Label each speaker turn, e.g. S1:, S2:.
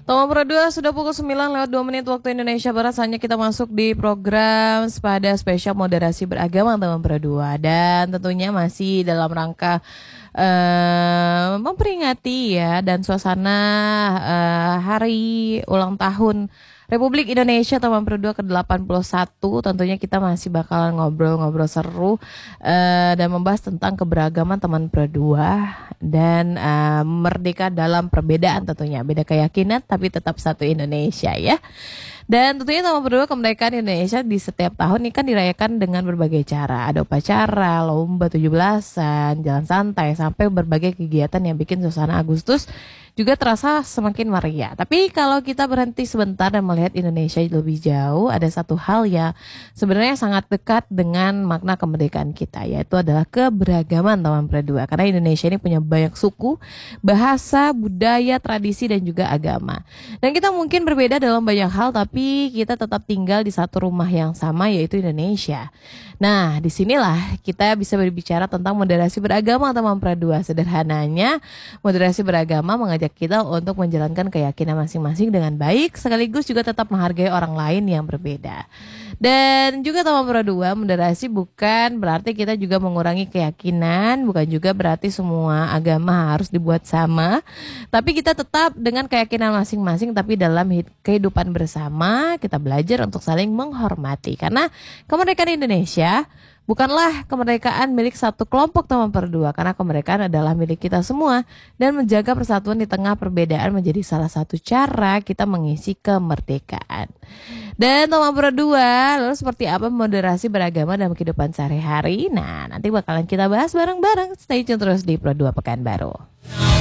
S1: Toma Pro 2 sudah pukul 9 lewat 2 menit waktu Indonesia Barat. Saatnya kita masuk di program pada spesial moderasi beragama Toma Pro 2. Dan tentunya masih dalam rangka memperingati ya dan suasana hari ulang tahun Republik Indonesia tahun Pro 2 ke-81. Tentunya kita masih bakalan ngobrol-ngobrol seru dan membahas tentang keberagaman teman Pro 2 dan merdeka dalam perbedaan, tentunya beda keyakinan tapi tetap satu Indonesia ya. Dan tentunya Taman Pro 2 kemerdekaan Indonesia di setiap tahun ini kan dirayakan dengan berbagai cara. Ada upacara, lomba 17-an, jalan santai, sampai berbagai kegiatan yang bikin suasana Agustus juga terasa semakin meriah. Tapi kalau kita berhenti sebentar dan melihat Indonesia lebih jauh, ada satu hal yang sebenarnya sangat dekat dengan makna kemerdekaan kita, yaitu adalah keberagaman Taman Pro 2. Karena Indonesia ini punya banyak suku, bahasa, budaya, tradisi, dan juga agama. Dan kita mungkin berbeda dalam banyak hal, tapi kita tetap tinggal di satu rumah yang sama, yaitu Indonesia. Nah, disinilah kita bisa berbicara tentang moderasi beragama Taman Pro 2. Sederhananya, moderasi beragama mengajak kita untuk menjalankan keyakinan masing-masing dengan baik, sekaligus juga tetap menghargai orang lain yang berbeda. Dan juga Taman Pro 2 moderasi bukan berarti kita juga mengurangi keyakinan, bukan juga berarti semua agama harus dibuat sama, tapi kita tetap dengan keyakinan masing-masing, tapi dalam kehidupan bersama kita belajar untuk saling menghormati. Karena kemerdekaan Indonesia bukanlah kemerdekaan milik satu kelompok Taman Pro 2, karena kemerdekaan adalah milik kita semua, dan menjaga persatuan di tengah perbedaan menjadi salah satu cara kita mengisi kemerdekaan. Dan Taman Pro 2 lalu seperti apa moderasi beragama dalam kehidupan sehari-hari? Nah, nanti bakalan kita bahas bareng-bareng. Stay tune terus di Pro 2 Pekanbaru.